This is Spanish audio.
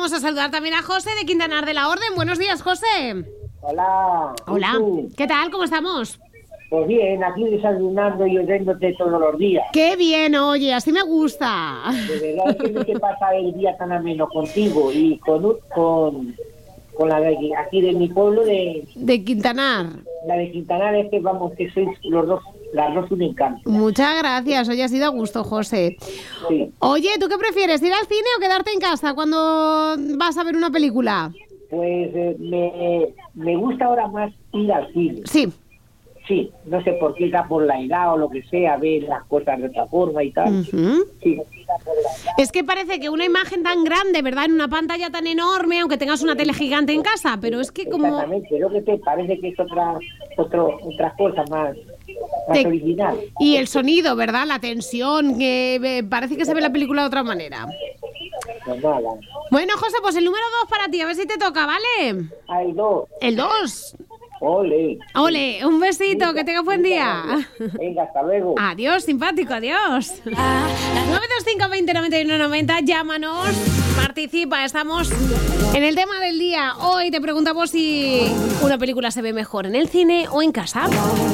vamos a saludar también a José de Quintanar de la Orden. Buenos días, José. Hola. Hola. ¿Qué tal? ¿Cómo estamos? Pues bien, aquí desayunando y oyéndote todos los días. ¡Qué bien! Oye, así me gusta. De verdad es que no se pasa el día tan ameno contigo y con la de aquí de mi pueblo de Quintanar. La de Quintanar es que vamos, que sois las dos un encanto. Muchas gracias, hoy ha sido a gusto, José. Sí. Oye, ¿tú qué prefieres, ir al cine o quedarte en casa cuando vas a ver una película? Pues me gusta ahora más ir al cine. Sí. Sí, no sé por qué, por la edad o lo que sea, ver las cosas de otra forma y tal. Uh-huh. Sí. Es que parece que una imagen tan grande, ¿verdad? En una pantalla tan enorme, aunque tengas una tele gigante en casa, pero es que como... Exactamente, lo que te parece que es otras cosas más original. Y el sonido, ¿verdad? La tensión, que parece que se ve la película de otra manera. Pues nada. Bueno, José, pues el número 2 para ti, a ver si te toca, ¿vale? Hay 2. El 2. Ole. Ole, un besito, que tengas buen día. Venga, hasta luego. Adiós, simpático, adiós. 925 20 91 90, llámanos, participa, estamos en el tema del día. Hoy te preguntamos si una película se ve mejor en el cine o en casa.